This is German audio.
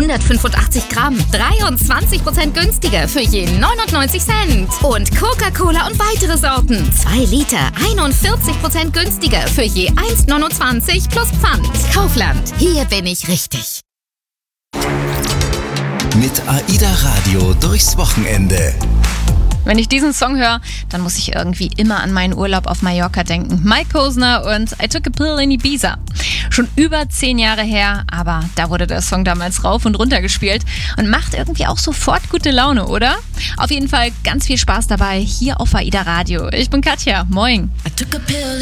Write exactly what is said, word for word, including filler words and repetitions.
hundertfünfundachtzig Gramm, dreiundzwanzig Prozent günstiger für je neunundneunzig Cent. Und Coca-Cola und weitere Sorten, zwei Liter, einundvierzig Prozent günstiger für je eins neunundzwanzig plus Pfand. Kaufland, hier bin ich richtig. Mit AIDA Radio durchs Wochenende. Wenn ich diesen Song höre, dann muss ich irgendwie immer an meinen Urlaub auf Mallorca denken. Mike Posner und I Took a Pill in Ibiza. Schon über zehn Jahre her, aber da wurde der Song damals rauf und runter gespielt und macht irgendwie auch sofort gute Laune, oder? Auf jeden Fall ganz viel Spaß dabei hier auf AIDA Radio. Ich bin Katja, moin.